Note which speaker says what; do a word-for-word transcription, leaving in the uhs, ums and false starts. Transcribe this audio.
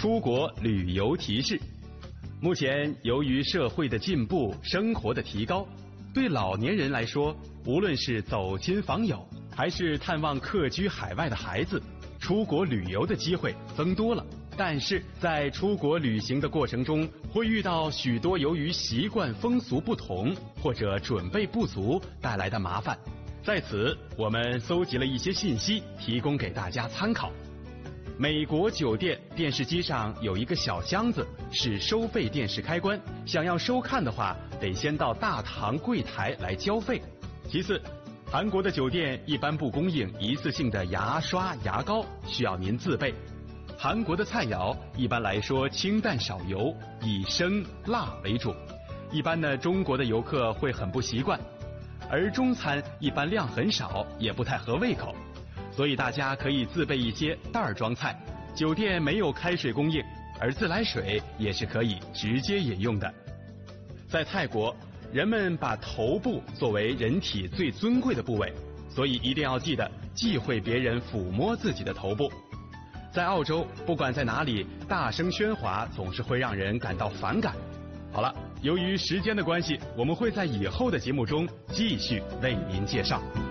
Speaker 1: 出国旅游提示。目前，由于社会的进步、生活的提高，对老年人来说，无论是走亲访友，还是探望客居海外的孩子，出国旅游的机会增多了。但是在出国旅行的过程中，会遇到许多由于习惯风俗不同或者准备不足带来的麻烦。在此，我们搜集了一些信息，提供给大家参考。美国酒店电视机上有一个小箱子，是收费电视开关，想要收看的话，得先到大堂柜台来交费。其次，韩国的酒店一般不供应一次性的牙刷、牙膏，需要您自备。韩国的菜肴一般来说清淡少油，以生辣为主，一般呢中国的游客会很不习惯，而中餐一般量很少，也不太合胃口，所以大家可以自备一些袋装菜。酒店没有开水供应，而自来水也是可以直接饮用的。在泰国，人们把头部作为人体最尊贵的部位，所以一定要记得忌讳别人抚摸自己的头部。在澳洲，不管在哪里，大声喧哗总是会让人感到反感。好了，由于时间的关系，我们会在以后的节目中继续为您介绍。